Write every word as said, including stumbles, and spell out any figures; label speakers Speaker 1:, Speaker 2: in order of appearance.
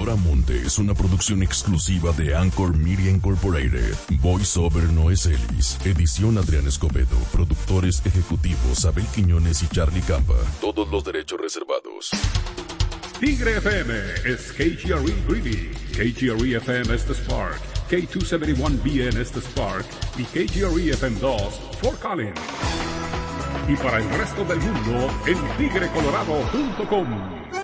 Speaker 1: Monte es una producción exclusiva de Anchor Media Incorporated. Voice Over Noé Celis. Edición Adrián Escobedo. Productores ejecutivos Abel Quiñones y Charlie Campa. Todos los derechos reservados.
Speaker 2: Tigre F M es K G R E Greeley, K G R E F M Estes Park, K doscientos setenta y uno B N Estes Park y K G R E F M dos Fort Collins. Y para el resto del mundo en tigre colorado punto com.